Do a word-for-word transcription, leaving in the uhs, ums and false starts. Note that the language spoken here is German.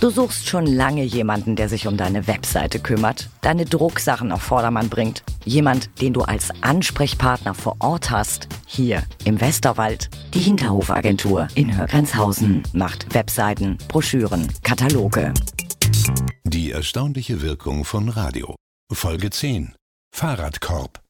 Du suchst schon lange jemanden, der sich um deine Webseite kümmert, deine Drucksachen auf Vordermann bringt. Jemand, den du als Ansprechpartner vor Ort hast. Hier im Westerwald. Die Hinterhofagentur in Högrenzhausen macht Webseiten, Broschüren, Kataloge. Die erstaunliche Wirkung von Radio. Folge zehn. Fahrradkorb.